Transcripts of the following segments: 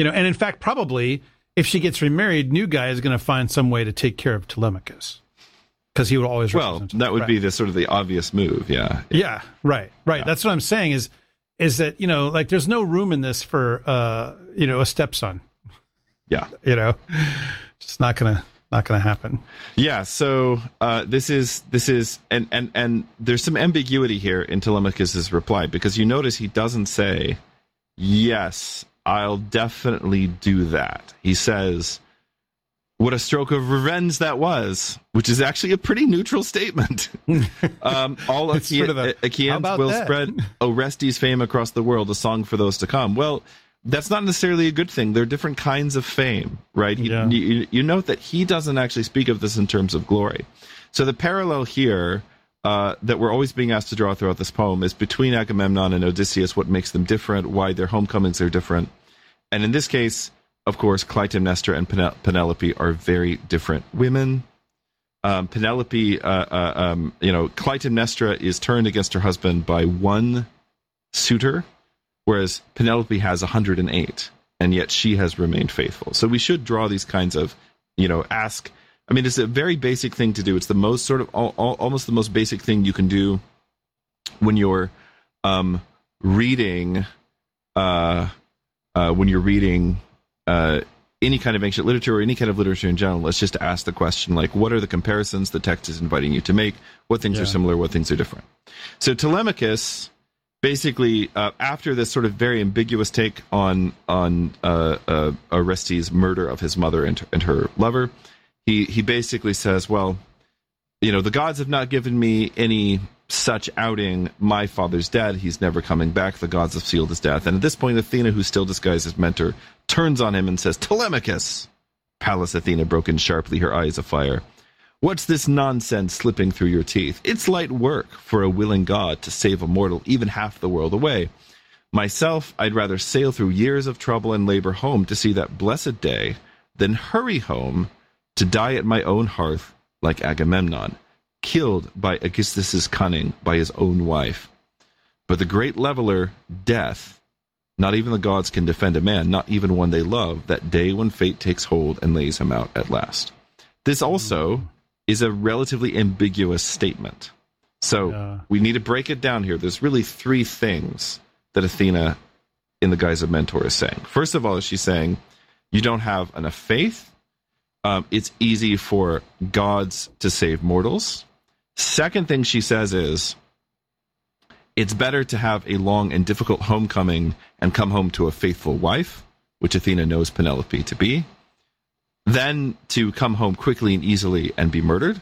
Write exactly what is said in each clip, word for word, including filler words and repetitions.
You know, and in fact, probably if she gets remarried, new guy is going to find some way to take care of Telemachus because he would always well, represent that would right. be the sort of the obvious move. Yeah. Yeah. Right. Right. Yeah. That's what I'm saying is, is that, you know, like there's no room in this for, uh, you know, a stepson. Yeah. You know, just not going to, not going to happen. Yeah. So uh, this is, this is, and, and, and there's some ambiguity here in Telemachus's reply, because you notice he doesn't say, yes, I'll definitely do that. He says, what a stroke of revenge that was, which is actually a pretty neutral statement. um, all of sort of a, Achaeans will that? spread Orestes' fame across the world, a song for those to come. Well, that's not necessarily a good thing. There are different kinds of fame, right? He, Yeah. you, you note that he doesn't actually speak of this in terms of glory. So the parallel here uh, that we're always being asked to draw throughout this poem is between Agamemnon and Odysseus, what makes them different, why their homecomings are different. And in this case, of course, Clytemnestra and Pen- Penelope are very different women. Um, Penelope, uh, uh, um, you know, Clytemnestra is turned against her husband by one suitor, whereas Penelope has one hundred eight, and yet she has remained faithful. So we should draw these kinds of, you know, ask. I mean, it's a very basic thing to do. It's the most sort of, all, all, almost the most basic thing you can do when you're um, reading, uh, uh, when you're reading uh, any kind of ancient literature or any kind of literature in general. Let's just ask the question, like, what are the comparisons the text is inviting you to make? What things Yeah. are similar? What things are different? So Telemachus, basically, uh, after this sort of very ambiguous take on on uh, uh, Orestes' murder of his mother and, and her lover, he he basically says, well, you know, the gods have not given me any such outing. My father's dead. He's never coming back. The gods have sealed his death. And at this point, Athena, who's still disguised as mentor, turns on him and says, Telemachus! Pallas Athena broke in sharply, her eyes afire. What's this nonsense slipping through your teeth? It's light work for a willing god to save a mortal even half the world away. Myself, I'd rather sail through years of trouble and labor home to see that blessed day than hurry home to die at my own hearth like Agamemnon, killed by Aegisthus' cunning by his own wife. But the great leveler, death, not even the gods can defend a man, not even one they love, that day when fate takes hold and lays him out at last. This also is a relatively ambiguous statement. So Yeah. we need to break it down here. There's really three things that Athena, in the guise of mentor, is saying. First of all, she's saying, you don't have enough faith. Um, it's easy for gods to save mortals. Second thing she says is, it's better to have a long and difficult homecoming and come home to a faithful wife, which Athena knows Penelope to be, than to come home quickly and easily and be murdered.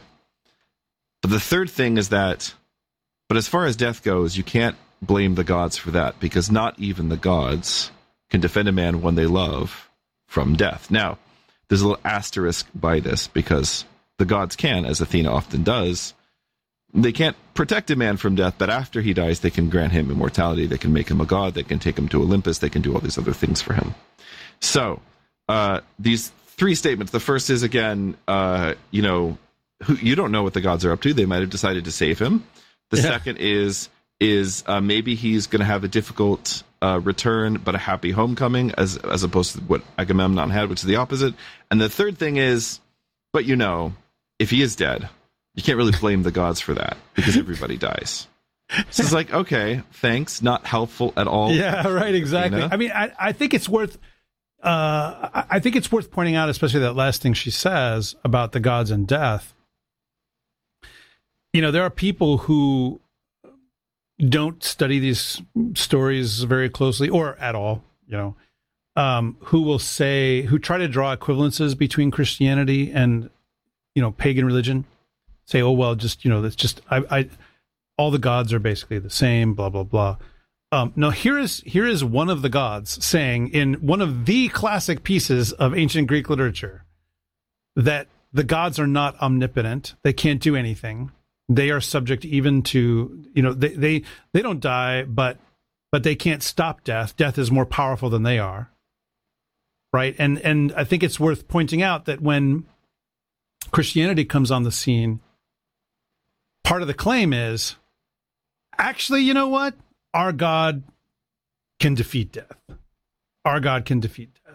But the third thing is that, but as far as death goes, you can't blame the gods for that, because not even the gods can defend a man one they love from death. Now, there's a little asterisk by this, because the gods can, as Athena often does, they can't protect a man from death, but after he dies, they can grant him immortality, they can make him a god, they can take him to Olympus, they can do all these other things for him. So, uh, these three statements. The first is, again, uh, you know, who, you don't know what the gods are up to. They might have decided to save him. The Yeah. second is, is uh, maybe he's going to have a difficult uh, return, but a happy homecoming, as as opposed to what Agamemnon had, which is the opposite. And the third thing is, but you know, if he is dead, you can't really blame the gods for that, because everybody dies. So it's like, okay, thanks, not helpful at all. Yeah, right, exactly. Athena. I mean, I, I think it's worth uh, I- I think it's worth pointing out, especially that last thing she says about the gods and death. You know, there are people who don't study these stories very closely or at all, you know, um, who will say, who try to draw equivalences between Christianity and, you know, pagan religion. Say, oh, well, just, you know, that's just, I, I, all the gods are basically the same, blah, blah, blah. Um, now, here is here is one of the gods saying in one of the classic pieces of ancient Greek literature that the gods are not omnipotent. They can't do anything. They are subject even to, you know, they they, they don't die, but but they can't stop death. Death is more powerful than they are. Right? And and I think it's worth pointing out that when Christianity comes on the scene, part of the claim is, actually, you know what? Our God can defeat death. Our God can defeat death.